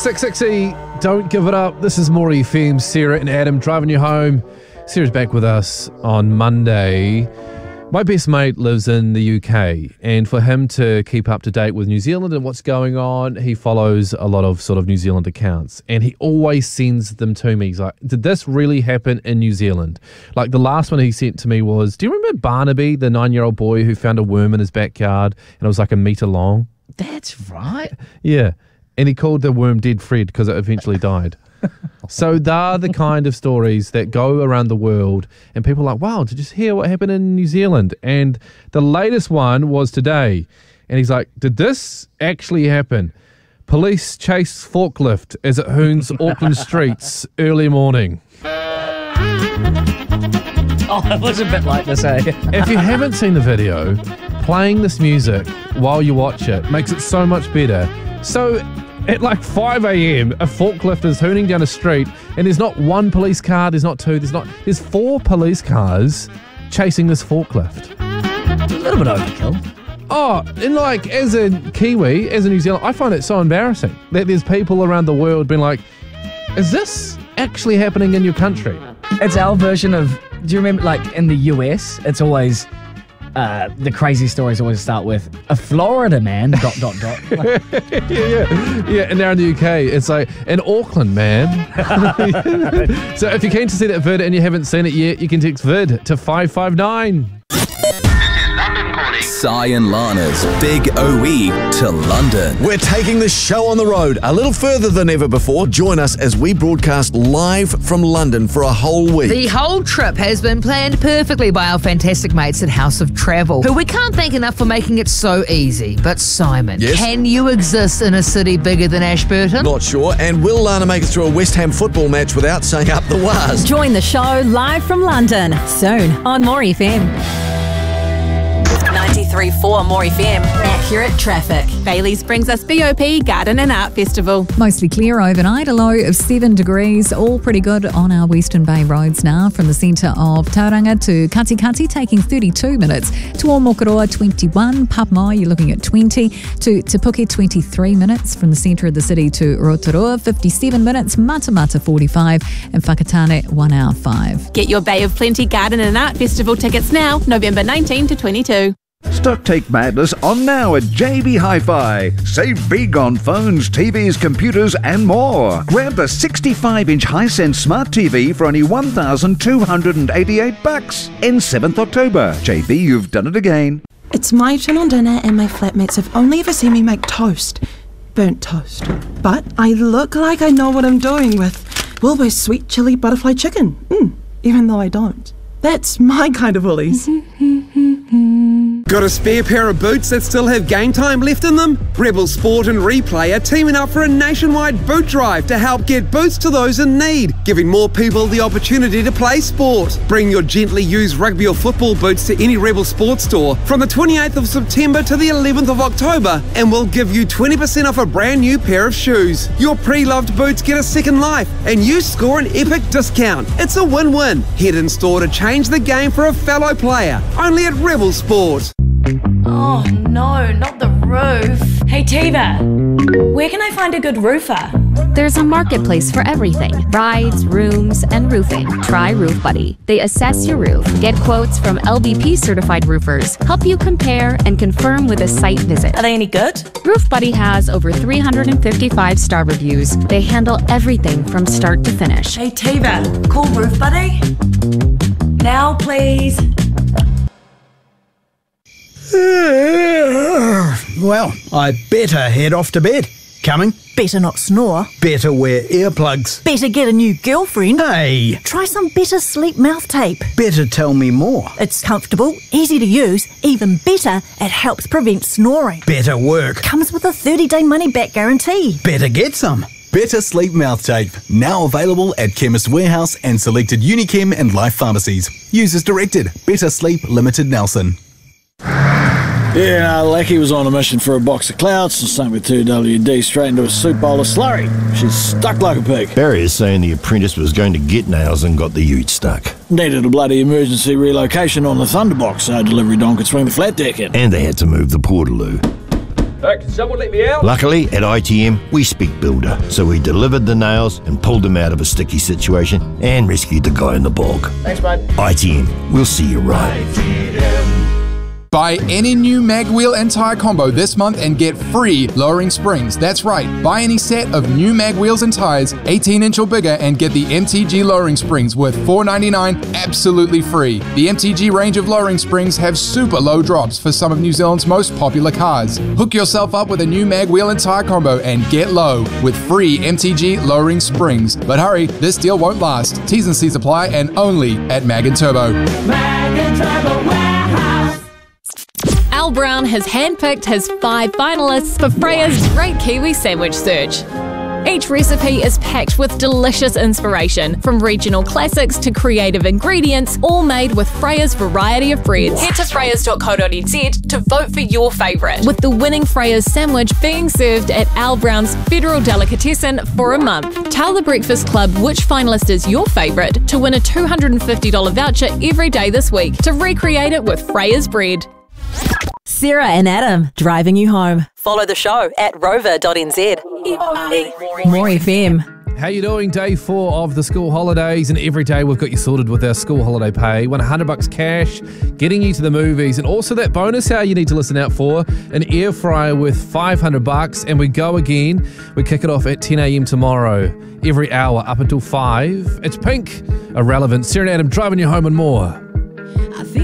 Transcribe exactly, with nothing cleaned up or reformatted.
six sixty, don't give it up. This is More F M. Sarah and Adam driving you home. Sarah's back with us on Monday. My best mate lives in the U K, and for him to keep up to date with New Zealand and what's going on, he follows a lot of sort of New Zealand accounts, and he always sends them to me. He's like, did this really happen in New Zealand? Like the last one he sent to me was, do you remember Barnaby, the nine-year-old boy who found a worm in his backyard and it was like a metre long? That's right. Yeah, and he called the worm Dead Fred because it eventually died. So they're the kind of stories that go around the world and people are like, wow, did you hear what happened in New Zealand? And the latest one was today. And he's like, did this actually happen? Police chase forklift as it hoons Auckland streets early morning. Oh, it was a bit like this, eh? If you haven't seen the video, playing this music while you watch it makes it so much better. So at like five a.m, a forklift is hooning down a street and there's not one police car, there's not two, there's not, there's four police cars chasing this forklift. A little bit overkill. Oh, and like as a Kiwi, as a New Zealand, I find it so embarrassing that there's people around the world being like, is this actually happening in your country? It's our version of, do you remember like in the U S, it's always, Uh, the crazy stories always start with a Florida man, dot, dot, dot. Like, yeah, yeah. Yeah, and now in the U K, it's like, an Auckland man. So if you're keen to see that vid and you haven't seen it yet, you can text vid to five five nine. Sai and Lana's Big O E to London. We're taking the show on the road a little further than ever before. Join us as we broadcast live from London for a whole week. The whole trip has been planned perfectly by our fantastic mates at House of Travel, who we can't thank enough for making it so easy. But Simon, yes? Can you exist in a city bigger than Ashburton? Not sure. And will Lana make it through a West Ham football match without saying up the waz? Join the show live from London soon on More F M. ninety-three point four More F M. Accurate traffic. Bailey's brings us B O P Garden and Art Festival. Mostly clear overnight, a low of seven degrees. All pretty good on our Western Bay roads now. From the centre of Tauranga to Katikati, taking thirty-two minutes. To Omokoroa, twenty-one. Papmoa, you're looking at twenty. To Te Puke, twenty-three minutes. From the centre of the city to Rotorua, fifty-seven minutes. Matamata, forty-five. And Whakatane, one hour five. Get your Bay of Plenty Garden and Art Festival tickets now, November nineteenth to twenty-two. Stock Take Madness on now at J B Hi-Fi. Save big on phones, T Vs, computers and more. Grab the sixty-five inch Hisense Smart T V for only one thousand two hundred eighty-eight bucks. In seventh October. J B, you've done it again. It's my turn on dinner and my flatmates have only ever seen me make toast. Burnt toast. But I look like I know what I'm doing with Wilbur's sweet chili butterfly chicken. Mm, even though I don't. That's my kind of Woolies. Got a spare pair of boots that still have game time left in them? Rebel Sport and Replay are teaming up for a nationwide boot drive to help get boots to those in need, giving more people the opportunity to play sport. Bring your gently used rugby or football boots to any Rebel Sport store from the twenty-eighth of September to the eleventh of October, and we'll give you twenty percent off a brand new pair of shoes. Your pre-loved boots get a second life, and you score an epic discount. It's a win-win. Head in store to change the game for a fellow player. Only at Rebel Sport. Oh no, not the roof. Hey Tiva, where can I find a good roofer? There's a marketplace for everything. Rides, rooms, and roofing. Try Roof Buddy. They assess your roof, get quotes from L B P certified roofers, help you compare and confirm with a site visit. Are they any good? Roof Buddy has over three hundred fifty-five star reviews. They handle everything from start to finish. Hey Tiva, call Roof Buddy. Now please. Well, I better head off to bed. Coming? Better not snore. Better wear earplugs. Better get a new girlfriend. Hey! Try some Better Sleep mouth tape. Better tell me more. It's comfortable, easy to use, even better, it helps prevent snoring. Better work. Comes with a thirty day money back guarantee. Better get some. Better Sleep Mouth Tape, now available at Chemist Warehouse and selected Unichem and Life pharmacies. Use as directed. Better Sleep Limited Nelson. Yeah, no, Lackey was on a mission for a box of clouds and sunk with two W D straight into a soup bowl of slurry. She's stuck like a pig. Barry is saying the apprentice was going to get nails and got the ute stuck. Needed a bloody emergency relocation on the Thunderbox so delivery don could swing the flat deck in. And they had to move the Portaloo. Uh, can someone let me out? Luckily, at I T M, we speak builder, so we delivered the nails and pulled him out of a sticky situation and rescued the guy in the bog. Thanks, bud. I T M, we'll see you right. Buy any new mag wheel and tyre combo this month and get free lowering springs. That's right, buy any set of new mag wheels and tyres, eighteen inch or bigger, and get the M T G lowering springs worth four ninety-nine absolutely free. The M T G range of lowering springs have super low drops for some of New Zealand's most popular cars. Hook yourself up with a new mag wheel and tyre combo and get low with free M T G lowering springs. But hurry, this deal won't last. T's and C's apply and only at Mag and Turbo. Mag and Turbo Warehouse. Al Brown has handpicked his five finalists for Freya's Great Kiwi Sandwich Search. Each recipe is packed with delicious inspiration, from regional classics to creative ingredients, all made with Freya's variety of breads. Head to freyas dot co dot n z to vote for your favourite, with the winning Freya's sandwich being served at Al Brown's Federal Delicatessen for a month. Tell the Breakfast Club which finalist is your favourite to win a two hundred fifty dollars voucher every day this week to recreate it with Freya's bread. Sarah and Adam, driving you home. Follow the show at rover dot n z. More F M. How you doing? Day four of the school holidays, and every day we've got you sorted with our school holiday pay. one hundred bucks cash, getting you to the movies, and also that bonus hour you need to listen out for, an air fryer worth five hundred bucks, and we go again. We kick it off at ten a.m. tomorrow, every hour up until five. It's Pink, Irrelevant. Sarah and Adam driving you home and more.